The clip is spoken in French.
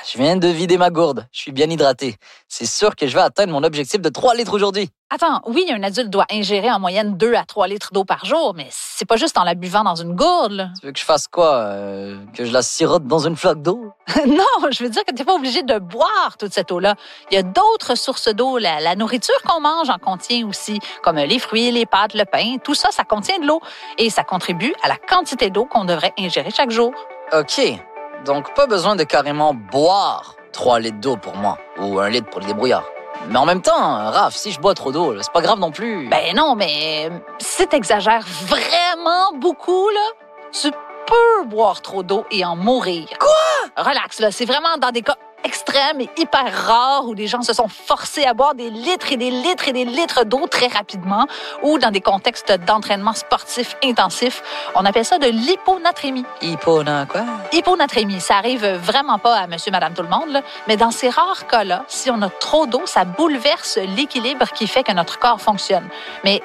Je viens de vider ma gourde. Je suis bien hydraté. C'est sûr que je vais atteindre mon objectif de 3 litres aujourd'hui. Attends, oui, un adulte doit ingérer en moyenne 2 à 3 litres d'eau par jour, mais c'est pas juste en la buvant dans une gourde, là. Tu veux que je fasse quoi? Que je la sirote dans une flaque d'eau? Non, je veux dire que t'es pas obligé de boire toute cette eau-là. Il y a d'autres sources d'eau. La nourriture qu'on mange en contient aussi, comme les fruits, les pâtes, le pain. Tout ça, ça contient de l'eau. Et ça contribue à la quantité d'eau qu'on devrait ingérer chaque jour. OK. Donc, pas besoin de carrément boire 3 litres d'eau pour moi, ou 1 litre pour les débrouillards. Mais en même temps, Raph, si je bois trop d'eau, c'est pas grave non plus. Ben non, mais si t'exagères vraiment beaucoup, là, tu peux boire trop d'eau et en mourir. Quoi? Relax, là, c'est vraiment dans des cas extrêmes et hyper rares où des gens se sont forcés à boire des litres et des litres et des litres d'eau très rapidement ou dans des contextes d'entraînement sportif intensif. On appelle ça de l'hyponatrémie. Quoi? Hyponatrémie, ça arrive vraiment pas à monsieur, madame, tout le monde, là, mais dans ces rares cas-là, si on a trop d'eau, ça bouleverse l'équilibre qui fait que notre corps fonctionne. Mais